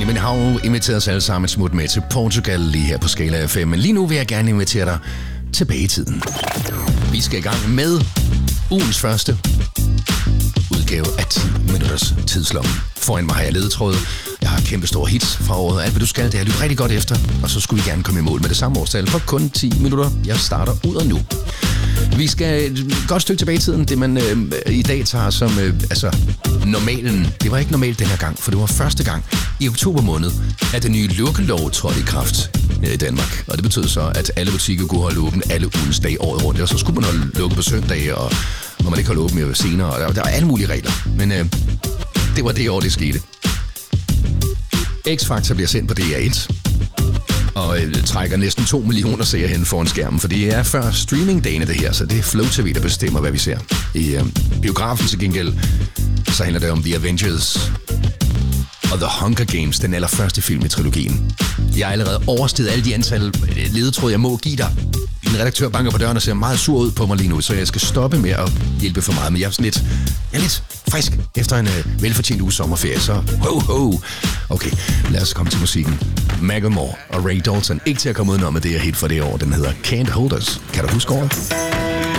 Men jeg har jo inviteret os alle sammen et smut med til Portugal lige her på Skala FM. Men lige nu vil jeg gerne invitere dig tilbage i tiden. Vi skal i gang med ugens første udgave af 10 minutters tidslomme. Foran mig har jeg ledetråd. Jeg har kæmpe store hits fra året. Alt hvad du skal, det er lytte rigtig godt efter. Og så skulle vi gerne komme i mål med det samme årstal på kun 10 minutter. Jeg starter ud og nu. Vi skal et godt stykke tilbage i tiden. Det man i dag tager som normalen. Det var ikke normalt den her gang, for det var første gang i oktober måned, at den nye lukkelov trådte i kraft i Danmark. Og det betød så, at alle butikker kunne holde åbent alle ugens dage året rundt. Og så skulle man holde lukket på søndage, og når man ikke holde åbent senere. Og der var alle mulige regler. Men det var det år, det skete. X-Factor bliver sendt på DR1. Og trækker næsten 2 millioner seere hen foran skærmen, for det er før streamingdagene det her, så det er Flow TV, der bestemmer, hvad vi ser. I biografen til gengæld, så handler det om The Avengers og The Hunger Games, den allerførste film i trilogien. Jeg har allerede oversteget alle de antal ledetråd, jeg må give dig. Min redaktør banker på døren og ser meget sur ud på mig lige nu, så jeg skal stoppe med at hjælpe for meget. Men jeg er lidt frisk efter en velfortjent uge sommerferie, så ho. Okay, lad os komme til musikken. Macklemore og Ray Dalton. Ikke til at komme udenom, at det er hit for det år. Den hedder Can't Hold Us. Kan du huske året?